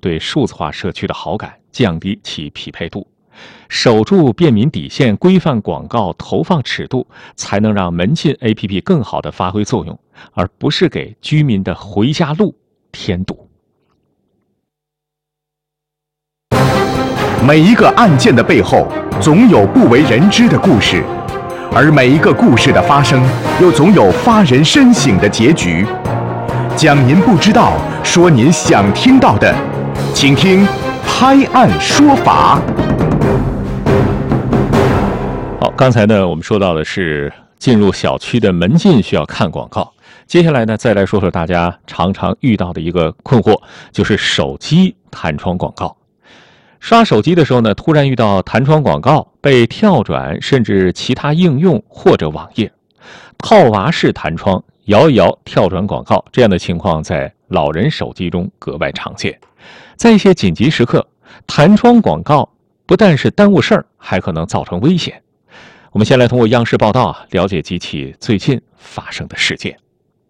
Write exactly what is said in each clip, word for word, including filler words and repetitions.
对数字化社区的好感，降低其匹配度。守住便民底线，规范广告投放尺度，才能让门禁 A P P 更好地发挥作用，而不是给居民的回家路添堵。 每一个案件的背后，总有不为人知的故事，而每一个故事的发生，又总有发人深省的结局。讲您不知道，说您想听到的，请听《拍案说法》。 好，刚才呢，我们说到的是进入小区的门禁需要看广告。接下来呢，再来说说大家常常遇到的一个困惑，就是手机弹窗广告。刷手机的时候呢，突然遇到弹窗广告，被跳转，甚至其他应用或者网页。套娃式弹窗、摇一摇跳转广告，这样的情况在老人手机中格外常见。在一些紧急时刻，弹窗广告不但是耽误事儿，还可能造成危险。我们先来通过央视报道啊，了解几起最近发生的事件。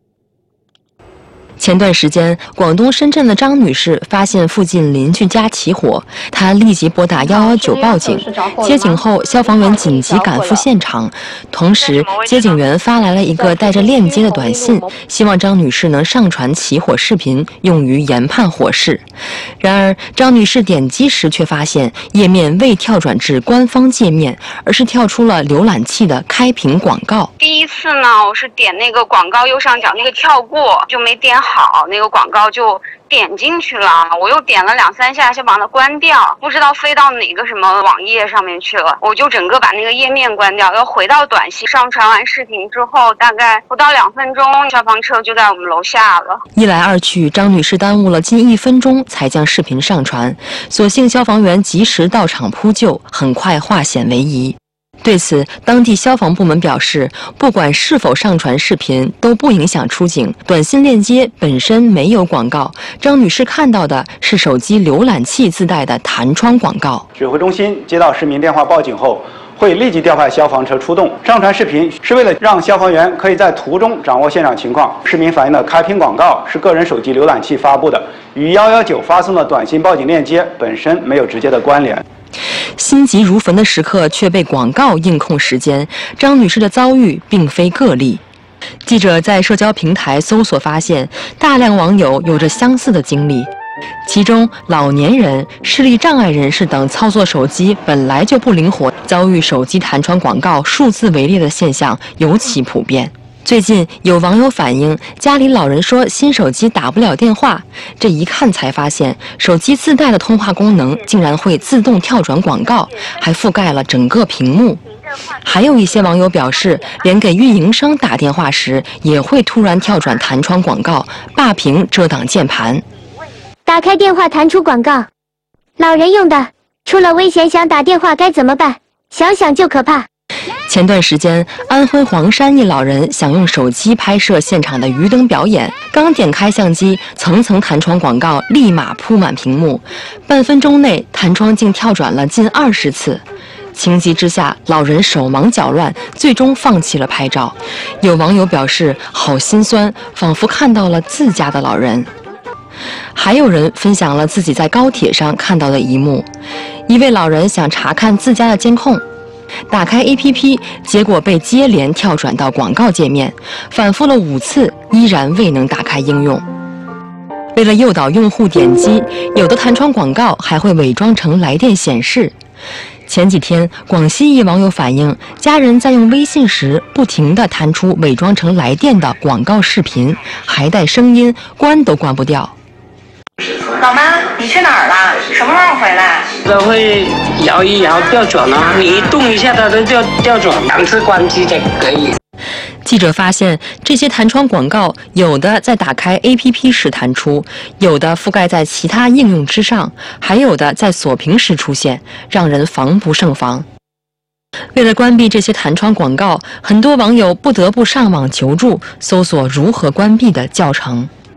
前段时间，广东深圳的张女士发现附近邻居家起火，她立即拨打一一九报警。接警后，消防员紧急赶赴现场，同时接警员发来了一个带着链接的短信，希望张女士能上传起火视频，用于研判火势。然而，张女士点击时却发现页面未跳转至官方界面，而是跳出了浏览器的开屏广告。 第一次呢，我是点那个广告右上角那个跳过，就没点好。好，那个广告就点进去了，我又点了两三下，先把它关掉，不知道飞到哪个什么网页上面去了，我就整个把那个页面关掉，又回到短信。上传完视频之后，大概不到两分钟，消防车就在我们楼下了。 一来二去，张女士耽误了近一分钟才将视频上传，所幸消防员及时到场扑救，很快化险为夷。对此，当地消防部门表示，不管是否上传视频，都不影响出警。短信链接本身没有广告，张女士看到的是手机浏览器自带的弹窗广告。 指挥中心接到市民电话报警后，会立即调派消防车出动。上传视频是为了让消防员可以在途中掌握现场情况。市民反映的开屏广告是个人手机浏览器发布的，与一一九发送的短信报警链接本身没有直接的关联。 心急如焚的时刻却被广告硬控时间，张女士的遭遇并非个例。记者在社交平台搜索发现，大量网友有着相似的经历，其中老年人、视力障碍人士等操作手机本来就不灵活，遭遇手机弹窗广告数字围猎的现象尤其普遍。最近有网友反映，家里老人说新手机打不了电话，这一看才发现，手机自带的通话功能竟然会自动跳转广告，还覆盖了整个屏幕。还有一些网友表示，连给运营商打电话时也会突然跳转弹窗广告，霸屏遮挡键盘。 打开电话弹出广告，老人用的，出了危险想打电话该怎么办？想想就可怕。 前段时间，安徽黄山一老人想用手机拍摄现场的鱼灯表演，刚点开相机，层层弹窗广告立马铺满屏幕，半分钟内弹窗竟跳转了近二十次。情急之下，老人手忙脚乱，最终放弃了拍照。有网友表示好心酸，仿佛看到了自家的老人。还有人分享了自己在高铁上看到的一幕，一位老人想查看自家的监控，打开 A P P， 结果被接连跳转到广告界面，反复了五次，依然未能打开应用。为了诱导用户点击，有的弹窗广告还会伪装成来电显示。前几天，广西一网友反映，家人在用微信时，不停地弹出伪装成来电的广告视频，还带声音，关都关不掉。 老妈，你去哪儿了？什么时候回来？ 它会摇一摇调转啊，你一动一下它都调调转，两次关机才可以。 记者发现，这些弹窗广告有的在打开 A P P 时弹出，有的覆盖在其他应用之上，还有的在锁屏时出现，让人防不胜防。为了关闭这些弹窗广告，很多网友不得不上网求助，搜索如何关闭的教程。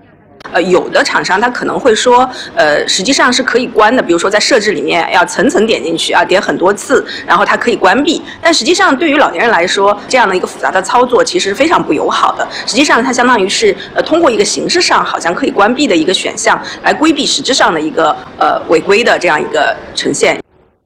呃，有的厂商他可能会说，呃，实际上是可以关的，比如说在设置里面要层层点进去啊，点很多次，然后它可以关闭。但实际上对于老年人来说，这样的一个复杂的操作其实非常不友好的。实际上它相当于是呃通过一个形式上好像可以关闭的一个选项，来规避实质上的一个呃违规的这样一个呈现。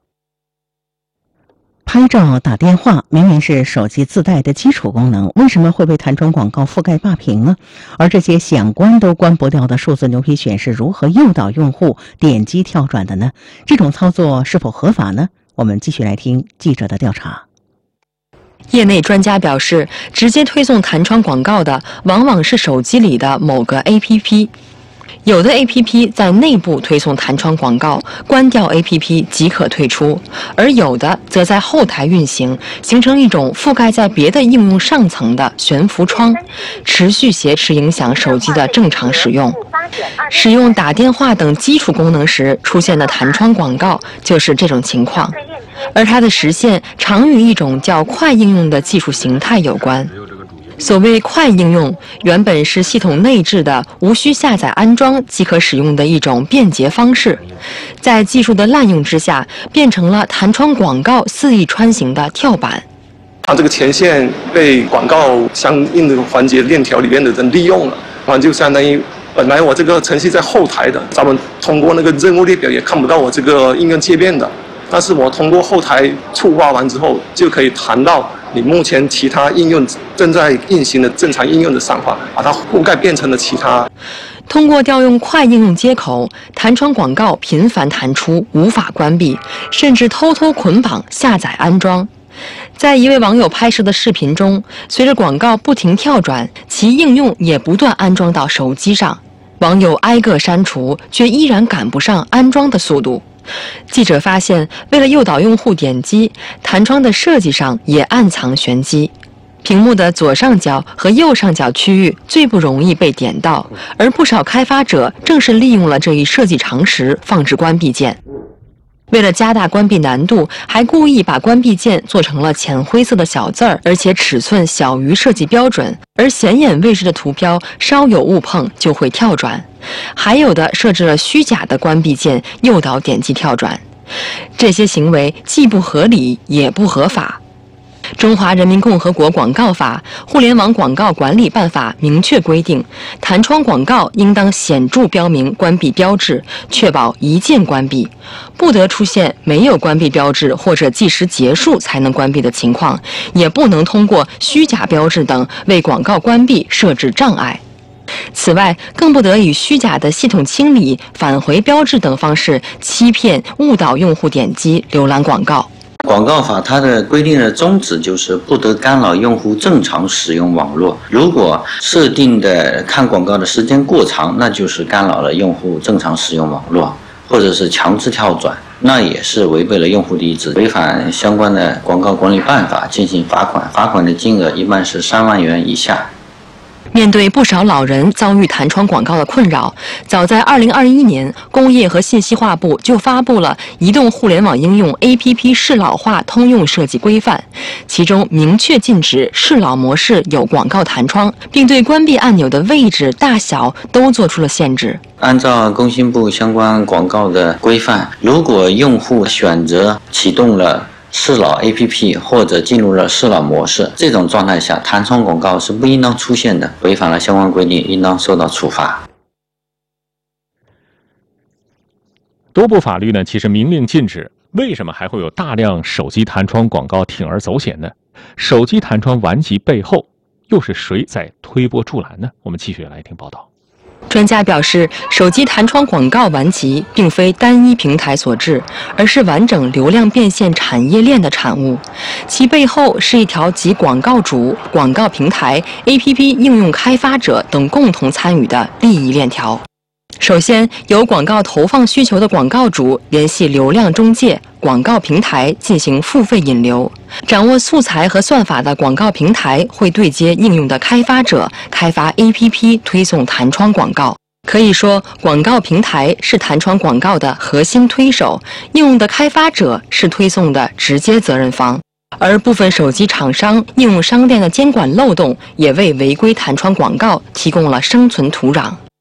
拍照、打电话明明是手机自带的基础功能，为什么会被弹窗广告覆盖霸屏呢？而这些想关都关不掉的数字牛皮癣是如何诱导用户点击跳转的呢？这种操作是否合法呢？我们继续来听记者的调查。 业内专家表示，直接推送弹窗广告的往往是手机里的某个 A P P。有的 A P P 在内部推送弹窗广告，关掉 A P P 即可退出，而有的则在后台运行，形成一种覆盖在别的应用上层的悬浮窗，持续挟持影响手机的正常使用。使用打电话等基础功能时出现的弹窗广告就是这种情况，而它的实现常与一种叫快应用的技术形态有关。所谓快应用，原本是系统内置的无需下载安装即可使用的一种便捷方式，在技术的滥用之下，变成了弹窗广告肆意穿行的跳板。 它这个前线被广告相应的环节链条里面的人利用了，然后就相当于本来我这个程序在后台的，咱们通过那个任务列表也看不到我这个应用界面的，但是我通过后台触发完之后，就可以弹到你目前其他应用正在运行的正常应用的上方，把它覆盖变成了其他。 通过调用快应用接口，弹窗广告频繁弹出，无法关闭，甚至偷偷捆绑下载安装。在一位网友拍摄的视频中，随着广告不停跳转，其应用也不断安装到手机上。网友挨个删除，却依然赶不上安装的速度。记者发现，为了诱导用户点击，弹窗的设计上也暗藏玄机。屏幕的左上角和右上角区域最不容易被点到，而不少开发者正是利用了这一设计常识放置关闭键。为了加大关闭难度，还故意把关闭键做成了浅灰色的小字儿，而且尺寸小于设计标准，而显眼位置的图标稍有误碰就会跳转。还有的设置了虚假的关闭键，诱导点击跳转。这些行为既不合理也不合法。中华人民共和国广告法、互联网广告管理办法明确规定，弹窗广告应当显著标明关闭标志，确保一键关闭，不得出现没有关闭标志或者计时结束才能关闭的情况，也不能通过虚假标志等为广告关闭设置障碍。此外，更不得以虚假的系统清理、返回标志等方式欺骗、误导用户点击浏览广告。 广告法它的规定的宗旨就是不得干扰用户正常使用网络。如果设定的看广告的时间过长，那就是干扰了用户正常使用网络，或者是强制跳转，那也是违背了用户的意志，违反相关的广告管理办法进行罚款，罚款的金额一般是三万元以下。 面对不少老人遭遇弹窗广告的困扰，早在二零二一年，工业和信息化部就发布了《移动互联网应用 A P P 适老化通用设计规范》，其中明确禁止适老模式有广告弹窗，并对关闭按钮的位置、大小都做出了限制。 按照工信部相关广告的规范，如果用户选择启动了适老 A P P 或者进入了适老模式，这种状态下，弹窗广告是不应当出现的，违反了相关规定，应当受到处罚。 多部法律呢，其实明令禁止，为什么还会有大量手机弹窗广告铤而走险呢？手机弹窗顽疾背后，又是谁在推波助澜呢？我们继续来听报道。 专家表示，手机弹窗广告顽疾并非单一平台所致，而是完整流量变现产业链的产物，其背后是一条集广告主、广告平台、A P P 应用开发者等共同参与的利益链条。首先，有广告投放需求的广告主联系流量中介、广告平台进行付费引流，掌握素材和算法的广告平台会对接应用的开发者，开发 A P P 推送弹窗广告。可以说，广告平台是弹窗广告的核心推手，应用的开发者是推送的直接责任方。而部分手机厂商、应用商店的监管漏洞，也为违规弹窗广告提供了生存土壤。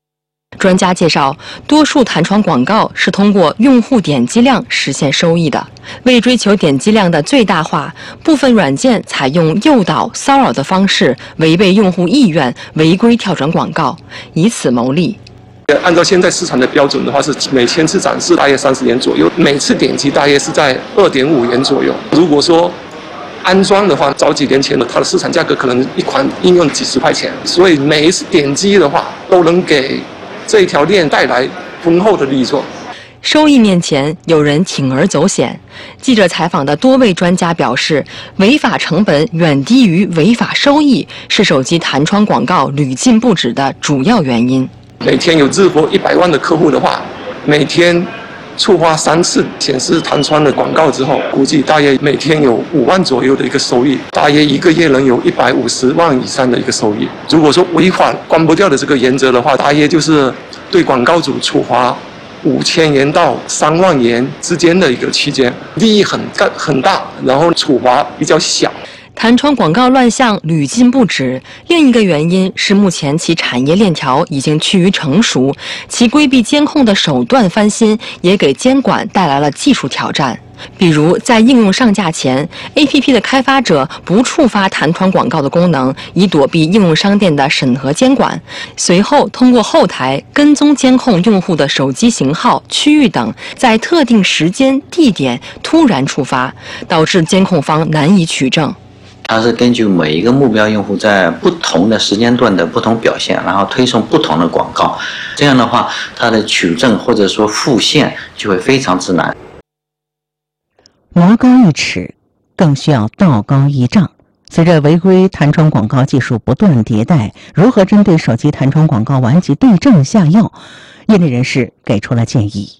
专家介绍，多数弹窗广告是通过用户点击量实现收益的。为追求点击量的最大化，部分软件采用诱导、骚扰的方式，违背用户意愿，违规跳转广告，以此牟利。 按照现在市场的标准的话，是每千次展示大约三十元左右，每次点击大约是在二点五元左右。如果说安装的话，早几年前的它的市场价格可能一款应用几十块钱，所以每一次点击的话，都能给这一条链带来丰厚的利润。 收益面前，有人铤而走险。记者采访的多位专家表示，违法成本远低于违法收益，是手机弹窗广告屡禁不止的主要原因。 每天有日活一百万的客户的话，每天触发三次显示弹窗的广告之后，估计大约每天有五万左右的一个收益，大约一个月能有一百五十万以上的一个收益。如果说违反关不掉的这个原则的话，大约就是对广告主处罚五千元到三万元之间的一个区间，利益很大很大，然后处罚比较小。 弹窗广告乱象屡禁不止，另一个原因是目前其产业链条已经趋于成熟，其规避监控的手段翻新，也给监管带来了技术挑战。比如，在应用上架前 ，A P P 的开发者不触发弹窗广告的功能，以躲避应用商店的审核监管。随后，通过后台跟踪监控用户的手机型号、区域等，在特定时间、地点突然触发，导致监控方难以取证。 它是根据每一个目标用户在不同的时间段的不同表现，然后推送不同的广告。这样的话，它的取证或者说复现就会非常之难。 魔高一尺，更需要道高一丈。随着违规弹窗广告技术不断迭代，如何针对手机弹窗广告顽疾对症下药？业内人士给出了建议。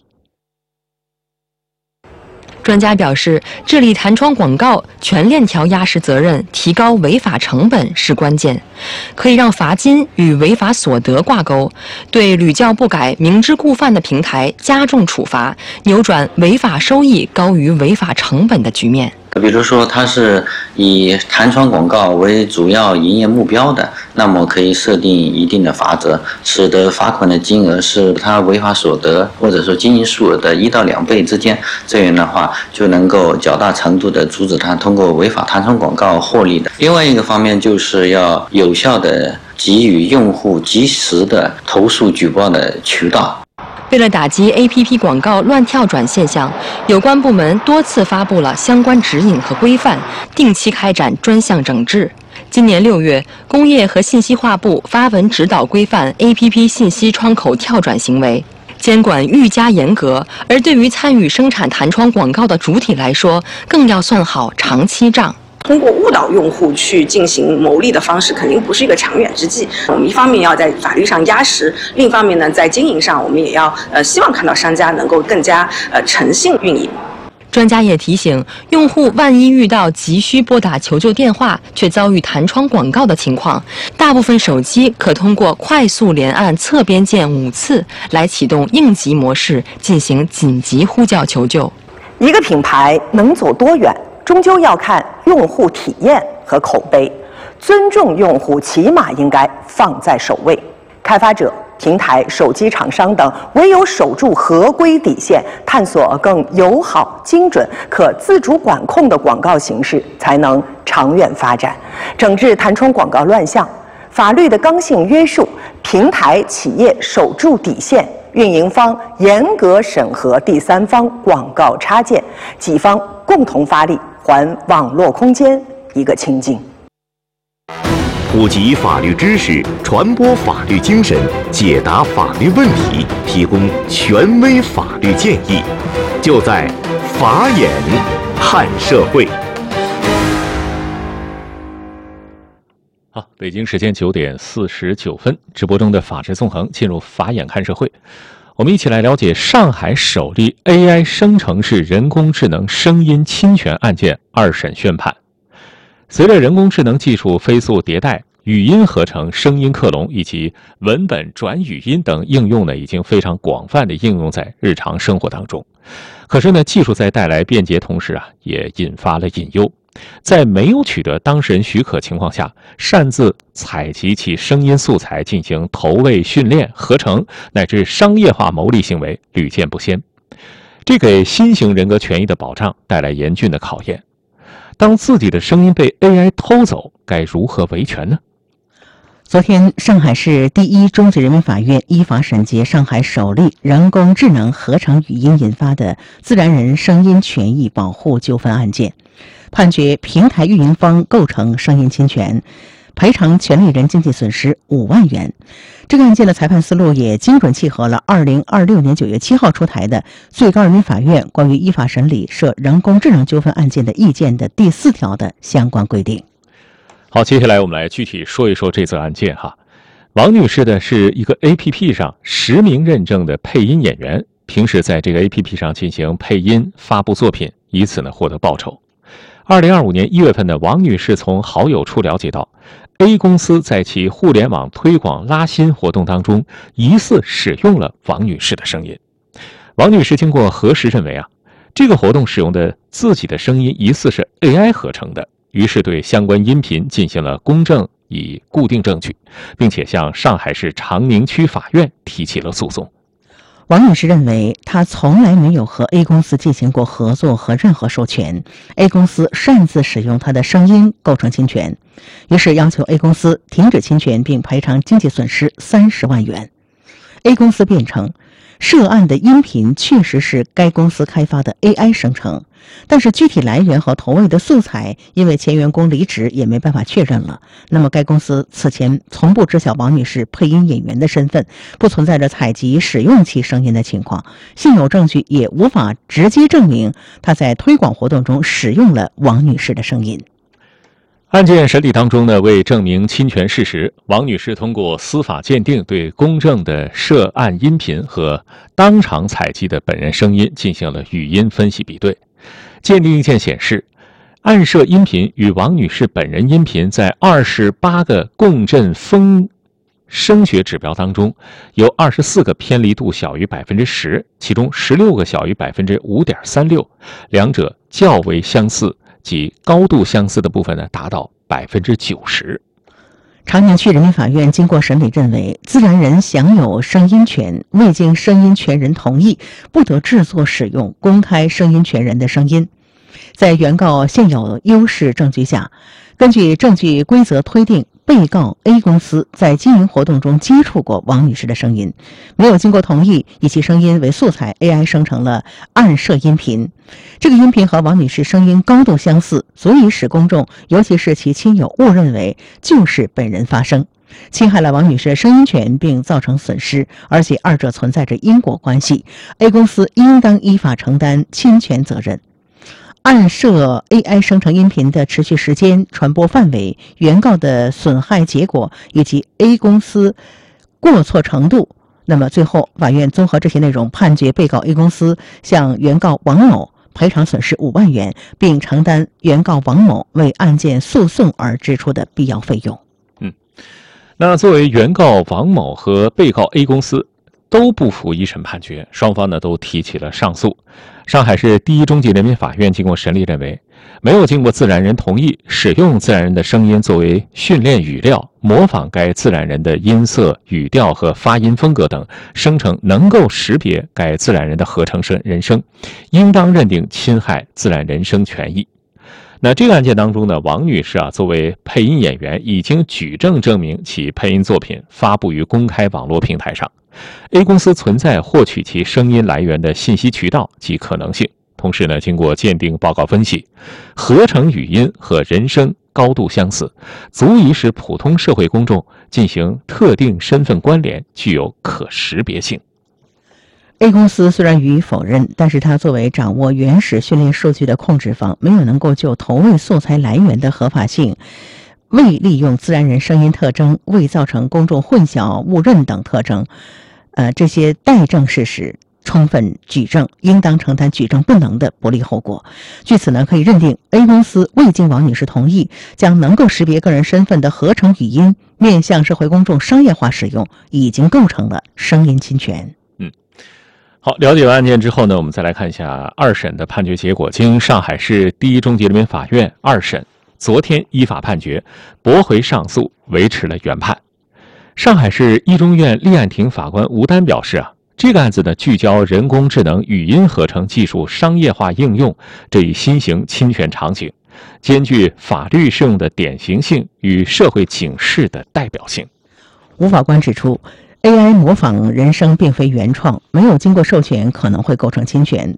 专家表示，治理弹窗广告全链条压实责任，提高违法成本是关键，可以让罚金与违法所得挂钩，对屡教不改、明知故犯的平台加重处罚，扭转违法收益高于违法成本的局面。 比如说，它是以弹窗广告为主要营业目标的，那么可以设定一定的罚则，使得罚款的金额是它违法所得或者说经营数额的一到两倍之间，这样的话就能够较大程度的阻止它通过违法弹窗广告获利的。另外一个方面就是要有效的给予用户及时的投诉举报的渠道。 为了打击 A P P 广告乱跳转现象，有关部门多次发布了相关指引和规范，定期开展专项整治。今年六月，工业和信息化部发文指导规范 A P P 信息窗口跳转行为，监管愈加严格。而对于参与生产弹窗广告的主体来说，更要算好长期账。 通过误导用户去进行牟利的方式，肯定不是一个长远之计。我们一方面要在法律上压实，另一方面呢，在经营上，我们也要呃希望看到商家能够更加呃诚信运营。 专家也提醒，用户万一遇到急需拨打求救电话却遭遇弹窗广告的情况，大部分手机可通过快速连按侧边键五次来启动应急模式，进行紧急呼叫求救。 一个品牌能走多远，终究要看用户体验和口碑。尊重用户起码应该放在首位。开发者、平台、手机厂商等唯有守住合规底线，探索更友好、精准、可自主管控的广告形式，才能长远发展。整治弹窗广告乱象，法律的刚性约束，平台企业守住底线，运营方严格审核第三方广告插件，几方共同发力，还网络空间一个清净。 普及法律知识，传播法律精神，解答法律问题，提供权威法律建议，就在法眼看社会。 好，北京时间九点四十九分，直播中的法治纵横进入法眼看社会。我们一起来了解上海首例 A I 生成式人工智能声音侵权案件二审宣判。随着人工智能技术飞速迭代，语音合成、声音克隆以及文本转语音等应用呢，已经非常广泛的应用在日常生活当中。可是呢，技术在带来便捷同时啊，也引发了隐忧。 在没有取得当事人许可情况下，擅自采集其声音素材进行投喂、训练、合成乃至商业化牟利行为屡见不鲜，这给新型人格权益的保障带来严峻的考验。当自己的声音被 A I 偷走，该如何维权呢？ 昨天，上海市第一中级人民法院依法审结上海首例人工智能合成语音引发的自然人声音权益保护纠纷案件，判决平台运营方构成声音侵权，赔偿权利人经济损失五万元。这个案件的裁判思路也精准契合了二零二六年九月七号出台的最高人民法院关于依法审理涉人工智能纠纷案件的意见的第四条的相关规定。 好，接下来我们来具体说一说这则案件哈。王女士呢是一个 A P P 上实名认证的配音演员，平时在这个 A P P 上进行配音发布作品，以此呢获得报酬。二零二五年一月份的王女士从好友处了解到 A 公司在其互联网推广拉新活动当中疑似使用了王女士的声音。王女士经过核实认为啊，这个活动使用的自己的声音疑似是 A I 合成的，于是对相关音频进行了公证以固定证据，并且向上海市长宁区法院提起了诉讼。 王女士认为，她从来没有和 A 公司进行过合作和任何授权 ，A 公司擅自使用她的声音构成侵权，于是要求 A 公司停止侵权并赔偿经济损失三十万元。A 公司辩称，涉案的音频确实是该公司开发的 A I 生成，但是具体来源和投喂的素材因为前员工离职也没办法确认了。那么该公司此前从不知晓王女士配音演员的身份，不存在着采集使用其声音的情况，现有证据也无法直接证明她在推广活动中使用了王女士的声音。 案件审理当中呢，为证明侵权事实，王女士通过司法鉴定对公证的涉案音频和当场采集的本人声音进行了语音分析比对。鉴定意见显示，案涉音频与王女士本人音频在二十八个共振风声学指标当中，有二十四个偏离度小于百分之十，其中十六个小于百分之五点三六，两者较为相似。及高度相似的部分呢，达到百分之九十。 长宁区人民法院经过审理认为，自然人享有声音权，未经声音权人同意，不得制作使用公开声音权人的声音。在原告现有优势证据下，根据证据规则推定，被告 A 公司在经营活动中接触过王女士的声音，没有经过同意，以其声音为素材 A I 生成了案涉音频。这个音频和王女士声音高度相似，所以使公众尤其是其亲友误认为就是本人发声，侵害了王女士声音权并造成损失，而且二者存在着因果关系， A 公司应当依法承担侵权责任。案涉 A I 生成音频的持续时间、传播范围、原告的损害结果以及 A 公司过错程度，那么最后法院综合这些内容，判决被告 A 公司向原告王某赔偿损失五万元，并承担原告王某为案件诉讼而支出的必要费用。 嗯，那作为原告王某和被告 A 公司都不服一审判决，双方呢都提起了上诉。上海市第一中级人民法院经过审理认为，没有经过自然人同意，使用自然人的声音作为训练语料，模仿该自然人的音色、语调和发音风格等，生成能够识别该自然人的合成声人声，应当认定侵害自然人身权益。那这个案件当中呢，王女士啊，作为配音演员，已经举证证明其配音作品发布于公开网络平台上。A 公司存在获取其声音来源的信息渠道及可能性。同时呢，经过鉴定报告分析，合成语音和人声高度相似，足以使普通社会公众进行特定身份关联，具有可识别性。 A 公司虽然予以否认，但是它作为掌握原始训练数据的控制方，没有能够就投喂素材来源的合法性、未利用自然人声音特征、未造成公众混淆误认等特征，呃，这些待证事实充分举证，应当承担举证不能的不利后果。据此呢，可以认定 A 公司未经王女士同意，将能够识别个人身份的合成语音面向社会公众商业化使用，已经构成了声音侵权。 嗯，好。 好，了解完案件之后呢，我们再来看一下二审的判决结果。经上海市第一中级人民法院二审昨天依法判决，驳回上诉，维持了原判。上海市一中院立案庭法官吴丹表示啊，这个案子呢聚焦人工智能语音合成技术商业化应用这一新型侵权场景，兼具法律适用的典型性与社会警示的代表性。 吴法官指出，A I 模仿人声并非原创，没有经过授权可能会构成侵权。